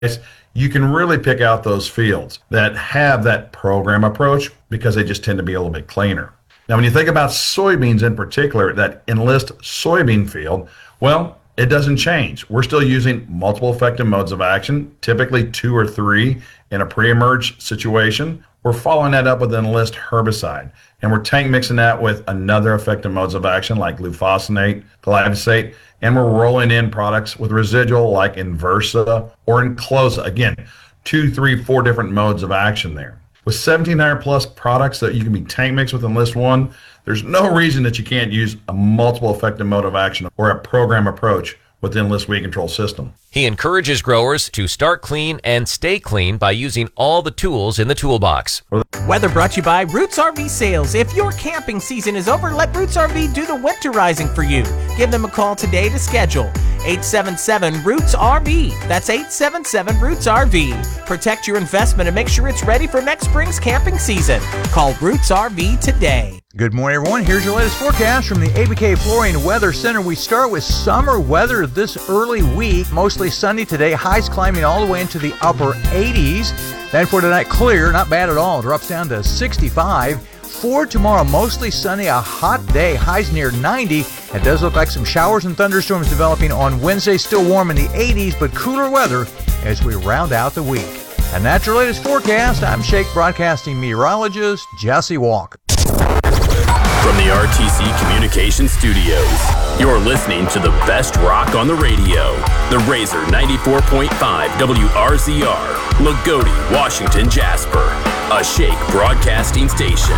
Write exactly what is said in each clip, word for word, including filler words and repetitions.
you can really pick out those fields that have that program approach because they just tend to be a little bit cleaner. Now, when you think about soybeans in particular, that Enlist soybean field, well, it doesn't change. We're still using multiple effective modes of action, typically two or three in a pre-emerge situation. We're following that up with an Enlist herbicide, and we're tank mixing that with another effective modes of action like glufosinate, glyphosate, and we're rolling in products with residual like Inversa or Enclosa. Again, two, three, four different modes of action there. With seventeen hundred plus products that you can be tank mixed with Enlist One, there's no reason that you can't use a multiple effective mode of action or a program approach with the Enlist Weed Control System. He encourages growers to start clean and stay clean by using all the tools in the toolbox. Weather brought to you by Roots R V Sales. If your camping season is over, let Roots R V do the winterizing for you. Give them a call today to schedule. eight seven seven roots R V. That's eight seven seven roots R V. Protect your investment and make sure it's ready for next spring's camping season. Call Roots R V today. Good morning, everyone. Here's your latest forecast from the A B K Flooring Weather Center. We start with summer weather this early week. Mostly sunny today. Highs climbing all the way into the upper eighties. Then for tonight, clear. Not bad at all. Drops down to sixty-five. For tomorrow, mostly sunny. A hot day. Highs near ninety. It does look like some showers and thunderstorms developing on Wednesday. Still warm in the eighties, but cooler weather as we round out the week. And that's your latest forecast. I'm Shake Broadcasting meteorologist Jesse Walker. From the R T C Communications Studios, you're listening to the best rock on the radio. The Razor ninety-four point five W R Z R, Lagodi, Washington, Jasper. A Shake Broadcasting station.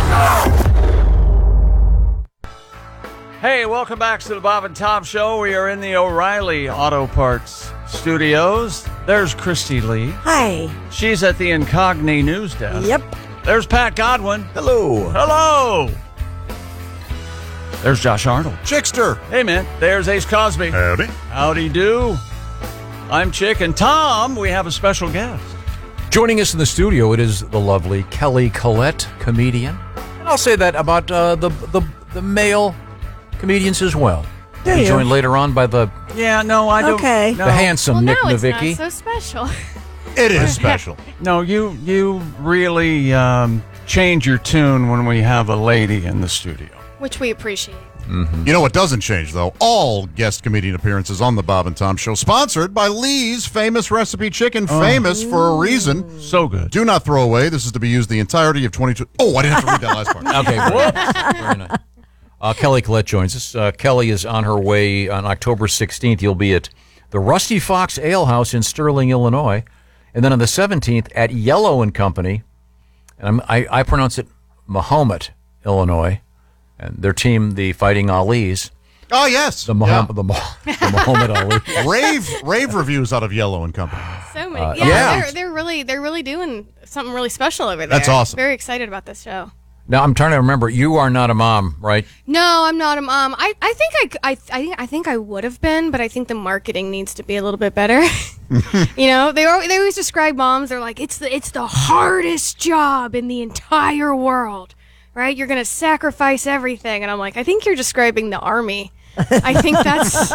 Hey, welcome back to the Bob and Tom Show. We are in the O'Reilly Auto Parts Studios. There's Christy Lee. Hi. She's at the Incogni News Desk. Yep. There's Pat Godwin. Hello. Hello. There's Josh Arnold. Chickster. Hey, man. There's Ace Cosby. Howdy. Howdy do. I'm Chick. And Tom, we have a special guest. Joining us in the studio, it is the lovely Kelly Collette, comedian. And I'll say that about uh, the, the the male comedians as well. Do Be you? joined later on by the Yeah, no, I don't. Okay. No. the handsome Well, Nick no, it's Novicki. not so special. It is special. No, you you really um, change your tune when we have a lady in the studio. Which we appreciate. You know what doesn't change, though? All guest comedian appearances on the Bob and Tom Show, sponsored by Lee's Famous Recipe Chicken, famous for a reason. So good. Do not throw away. This is to be used the entirety of twenty-two. Oh, I didn't have to read that last part. Okay, whoops. Very nice. Uh, Kelly Collette joins us. Uh, Kelly is on her way on October sixteenth. You'll be at the Rusty Fox Ale House in Sterling, Illinois. And then on the seventeenth at Yellow and Company, and I'm, I, I pronounce it Mahomet, Illinois. And their team, the Fighting Alis. Oh, yes. The, Mahom- the, Mah- the Muhammad Ali. Rave rave reviews out of Yellow and Company. So many. Uh, yeah, yeah. They're, they're really they're really doing something really special over there. That's awesome. Very excited about this show. Now, I'm trying to remember, you are not a mom, right? No, I'm not a mom. I, I think I, I, I think I think I would have been, but I think the marketing needs to be a little bit better. You know, they always, they always describe moms. They're like, it's the it's the hardest job in the entire world. Right? You're going to sacrifice everything. And I'm like, I think you're describing the army. I think that's,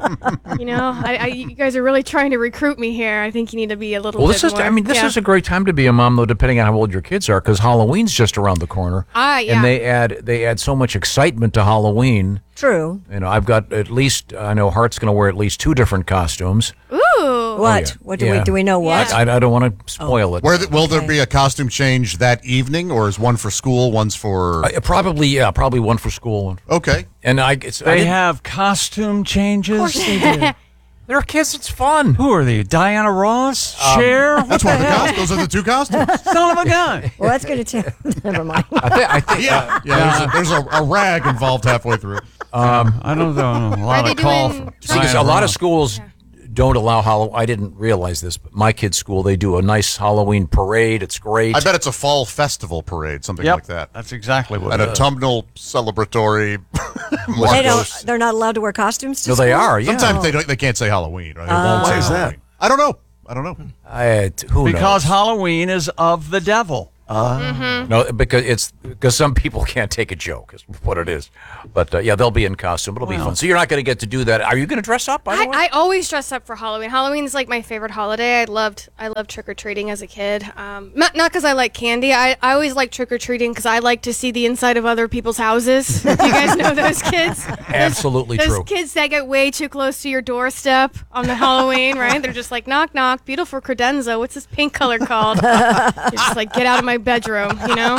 you know, I, I, you guys are really trying to recruit me here. I think you need to be a little Well, bit this is, more. I mean, this yeah. is a great time to be a mom, though, depending on how old your kids are, because Halloween's just around the corner. Ah, yeah. And they add they add so much excitement to Halloween. True. You know, I've got at least, I know Hart's going to wear at least two different costumes. Ooh. What? yeah. What do Yeah. we do? We know what? Yeah. I, I don't want to spoil it. Where the, will Okay. there be a costume change that evening, or is one for school, one's for... Uh, probably, yeah, probably one for school. One. Okay. And I, it's, I They didn't- have costume changes. they're kids, it's fun. Who are they? Diana Ross? Cher? What That's the one of the hell? costumes. Those are the two costumes. Son of a gun. Well, that's going to tell. Never mind. I think, I think Yeah. Yeah, there's, a, there's a, a rag involved halfway through. Um, I don't know. A lot they of call doing- for because Diana a lot of Ross. schools don't allow Halloween. I didn't realize this, but my kids' school, they do a nice Halloween parade. It's great. I bet it's a fall festival parade, something Yep, like that. that's exactly what An it is. autumnal celebratory. They don't. They're not allowed to wear costumes. To No, they school? are, yeah. Sometimes they don't. They can't say Halloween. Right? They won't Uh, say Why is Halloween. I don't know. I don't know. I, who Because knows? Halloween is of the devil. Mhm. No, because it's because some people can't take a joke, is what it is. But uh, yeah, they'll be in costume. It'll be Well. fun. So you're not going to get to do that. Are you going to dress up? By the I, way? I always dress up for Halloween. Halloween is like my favorite holiday. I loved I loved trick or treating as a kid. Um, not not because I like candy. I, I always like trick or treating because I like to see the inside of other people's houses. You guys know those kids? Absolutely Those true. kids that get way too close to your doorstep on the Halloween, right? They're just like, knock, knock, beautiful credenza. What's this pink color called? You're just like, get out of my bedroom, you know?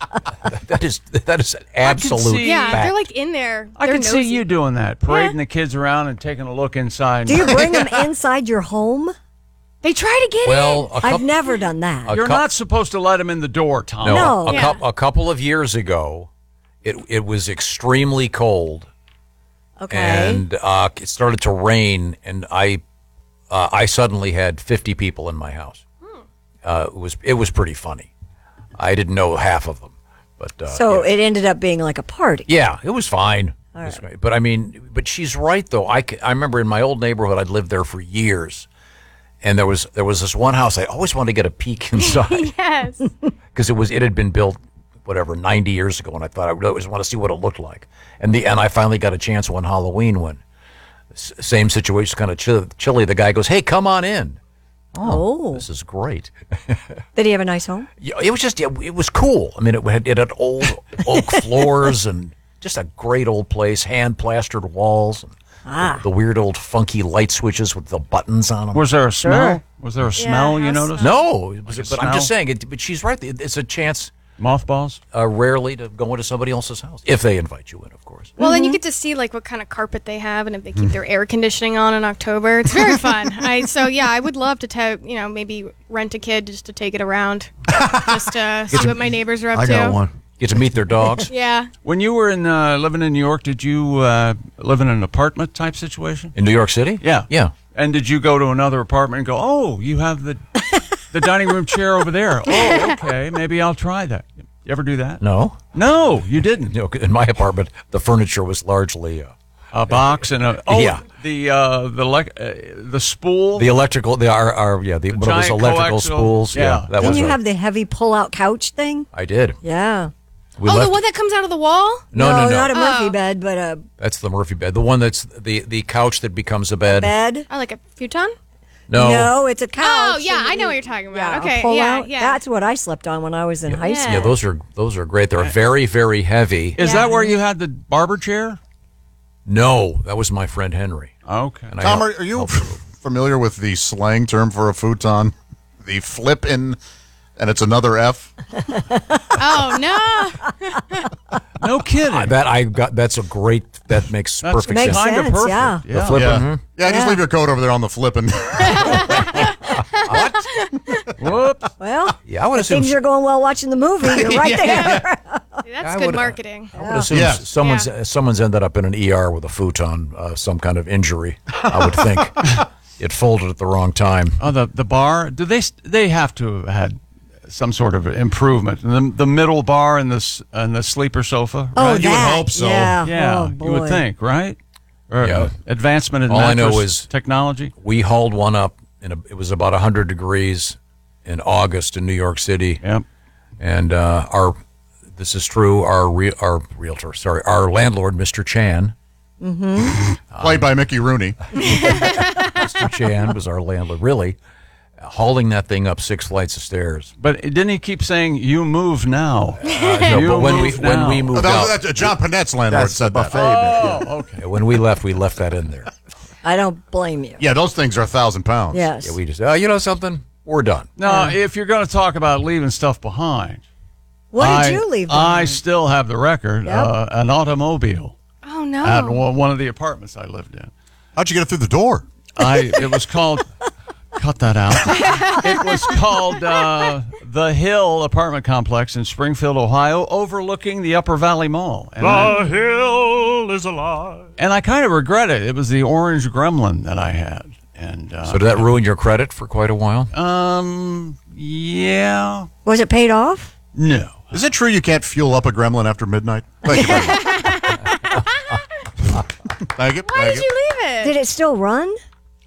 That is that is an absolute see- Yeah, fact. they're like in there. I They're can see nosy. you doing that, parading the kids around and taking a look inside. Do you bring them inside your home? They try to get well, in. a couple, I've never done that. a You're cou- not supposed to let them in the door, Tom. No, No. a, Yeah. cou- a couple of years ago, it it was extremely cold, Okay. and uh, it started to rain, and I uh, I suddenly had fifty people in my house. Uh, it was it was pretty funny. I didn't know half of them, but uh, so yeah. it ended up being like a party. Yeah, it was fine. It was great. But I mean, but she's right though. I, c- I remember in my old neighborhood, I'd lived there for years, and there was there was this one house I always wanted to get a peek inside Yes. because it was it had been built whatever ninety years ago, and I thought I really always want to see what it looked like. And the and I finally got a chance one Halloween when s- same situation, kind of chill, chilly. The guy goes, "Hey, come on in." Oh. This is great. Did he have a nice home? Yeah, it was just it, it was cool. I mean, it had it had old oak floors and just a great old place, hand plastered walls, and Ah. the, the weird old funky light switches with the buttons on them. Was there a smell? Sure. Was there a smell you house noticed? No, it was, Like a but I'm just smell? saying. It, but she's right. It, it's a chance, Mothballs? uh, rarely, to go into somebody else's house if they invite you in, of course. Well, then you get to see like what kind of carpet they have, and if they keep their air conditioning on in October, it's very fun. I so yeah, I would love to ta- you know maybe rent a kid just to take it around, just to see what my neighbors are up I to. got one. Get to meet their dogs. Yeah. When you were in uh, living in New York, did you uh, live in an apartment type situation? In New York City? Yeah. Yeah. And did you go to another apartment and go, oh, you have the the dining room chair over there. Oh, okay, maybe I'll try that. You ever do that? No. No, you didn't. No, in my apartment, the furniture was largely uh, A box and a oh Yeah. the uh, the lec- uh, the spool. the electrical. The our, our yeah, the, what it was giant electrical coaxial- spools. Yeah, yeah. that Didn't was. you a- have the heavy pull-out couch thing? I did. Yeah. We oh, left, the one that comes out of the wall? no, no, no, not a Murphy Oh. bed, but a That's the Murphy bed. The one that's the the couch that becomes a bed. bed. Oh, like a futon? No. No, it's a couch. Oh, yeah, and I know you- what you're talking about. Yeah, a Okay, pull yeah, out. yeah. That's what I slept on when I was in high Yeah. school. Yeah, those are those are great. They're very very heavy. Is Yeah. that where you had the barber chair? No, that was my friend Henry. Okay. And I Tom, helped- are, are you helped him. familiar with the slang term for a futon? The flip in, and it's another F. Oh no! No kidding. Uh, that I got. That's a great. That makes That's perfect Makes sense. kind of sense, perfect. yeah. Yeah. The flip- Yeah. Mhm. yeah, just Yeah. leave your coat over there on the flipping. Whoops. Well, Yeah, I would assume. things are going well watching the movie. You're right there. That's I good would- marketing. I would assume Yeah. someone's Yeah. someone's ended up in an E R with a futon, uh, some kind of injury. I would think it folded at the wrong time. Oh, the the bar. Do they st- they have to have had some sort of improvement? The the middle bar and the s- and the sleeper sofa. Oh, right? you would that. hope so. Yeah. Yeah, Oh, you would boy. think, right? Or, Yeah. uh, advancement in All I know mattress is- technology. We hauled one up, in a, it was about one hundred degrees in August in New York City. Yep. And uh, our, this is true, our re, our realtor, sorry, our landlord, Mister Chan, Played by Mickey Rooney. Mister Chan was our landlord, really, hauling that thing up six flights of stairs. But didn't he keep saying, "You move now"? Uh, no, You but when we move when now. we Oh, moved that out, was, that's, John Panette's landlord That's the said buffet. that. bit. Oh, okay. yeah, when we left, we left that in there. I don't blame you. Yeah, those things are a thousand pounds. Yes. Yeah, we just, oh, you know something, we're done. Now, if you're going to talk about leaving stuff behind, what I, did you leave? I behind? still have the record. Yep. Uh, an automobile Oh no! at one one of the apartments I lived in. How'd you get it through the door? I it was called. Cut that out. It was called uh, the Hill Apartment Complex in Springfield, Ohio, overlooking the Upper Valley Mall. And I, hill is alive. and I kind of regret it. It was the orange gremlin that I had, and uh, So did that ruin your credit for quite a while? um, yeah, Was it paid off? no. Is it true you can't fuel up a gremlin after midnight? Thank you very much. Thank you. Why thank did you leave it? Did it still run?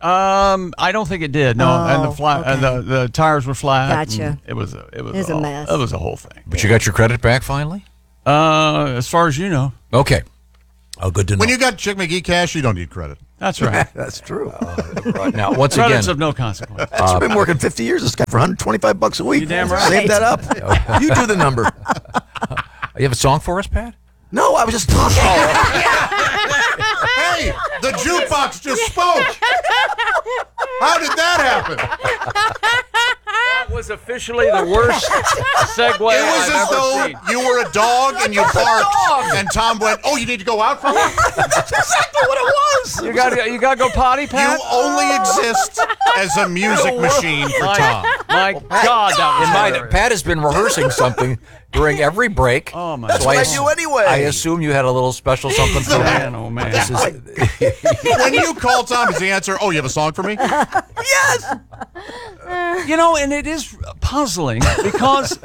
Um, I don't think it did. No, Oh, and the flat okay. and the, the tires were flat. Gotcha. and It was a, it was, It was a all- mess. It was a whole thing. But you got your credit back finally? Uh, as far as you know. Okay. Oh, good to know. When you got Chick McGee cash, you don't need credit. That's right. That's true. Now, once Credits again, of no consequence. I've been working fifty years. This guy for one hundred twenty-five bucks a week. You damn right. Save that up. You do the number. you have a song for us, Pat? No, I was just talking. Hey, the jukebox just spoke. How did that happen? That was officially the worst segue It was I've as ever though seen. you were a dog and you barked, and Tom went, "Oh, you need to go out for one." That's exactly what it was. You got to you got to go potty, Pat. You only exist as a music machine for my, Tom. my God, that was In mind, hilarious. Pat has been rehearsing something during every break. Oh my! That's So what I ass- do anyway. I assume you had a little special something for Man, that. oh man! This is, When you call Tom, does he answer, "Oh, you have a song for me"? Yes. You know, and it is puzzling because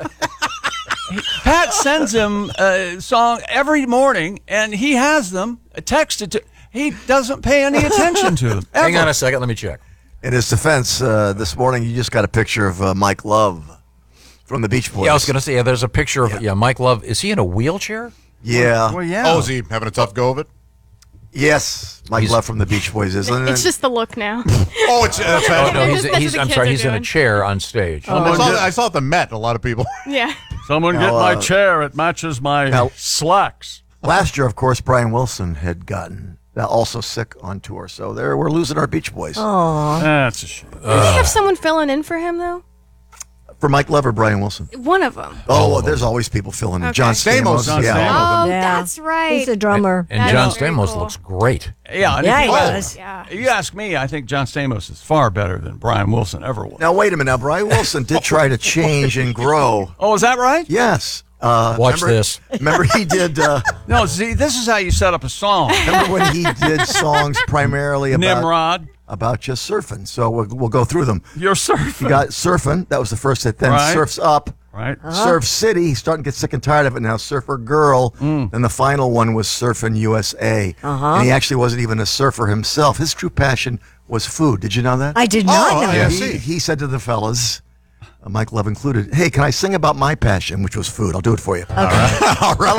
Pat sends him a song every morning, and he has them texted to. He doesn't pay any attention to them. hang ever. on a second. Let me check. In his defense, uh, this morning you just got a picture of uh, Mike Love from the Beach Boys. Yeah, I was going to say, yeah, there's a picture of, yeah. Mike Love. Is he in a wheelchair? Yeah. Well, yeah. Oh, is he having a tough go of it? Yes, Mike He's- Love from the Beach Boys is. And It's then- just the look now. Oh, it's. Uh, Oh, no, he's, That's what he's the I'm kids sorry, are he's in a doing. chair on stage. I, saw, I saw at the Met a lot of people. Yeah. Someone Now, get my uh, chair. It matches my now- slacks. last year, of course, Brian Wilson had gotten uh, also sick on tour, so there we're losing our Beach Boys. That's a shame. Does he have someone filling in for him though? For Mike Love or Brian Wilson? One of them. Oh, well, there's always people filling in. Okay. John Stamos. Stamos. yeah. Stamos. Oh, Yeah. that's right. He's a drummer. And That John is very Stamos cool. looks great. Yeah, and Yeah, if he you, does. Yeah. if you ask me, I think John Stamos is far better than Brian Wilson ever was. Now, wait a minute. Now, Brian Wilson did try to change and grow. Oh, is that right? Yes. Uh, Watch remember, this. Remember he did. Uh, No, see, this is how you set up a song. remember when he did songs primarily about Nimrod, about just surfing. So we'll, we'll go through them. you're surfing. You got Surfing. That was the first hit. Then Right. Surf's Up. right? Surf City. He's starting to get sick and tired of it now. Surfer Girl. Mm. And the final one was Surfing U S A. Uh-huh. And he actually wasn't even a surfer himself. His true passion was food. Did you know that? I did not Oh, know. yeah. he, see. he said to the fellas, uh, Mike Love included, "Hey, can I sing about my passion, which was food? I'll do it for you." Okay. All right.